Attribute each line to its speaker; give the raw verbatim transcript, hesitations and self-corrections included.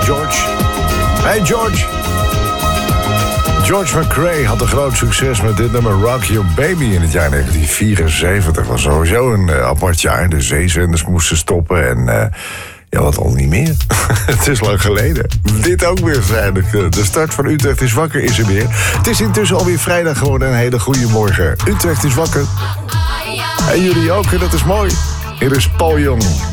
Speaker 1: George. Hey George. George McRae had een groot succes met dit nummer Rock Your Baby in het jaar negentien vierenzeventig. Was sowieso een uh, apart jaar. De zeezenders moesten stoppen en uh, ja, wat al niet meer. Het is lang geleden. Dit ook weer vrijdag. De start van Utrecht is wakker is er weer. Het is intussen alweer vrijdag geworden. Een hele goede morgen. Utrecht is wakker. En jullie ook, en dat is mooi. Hier is Paul Jong.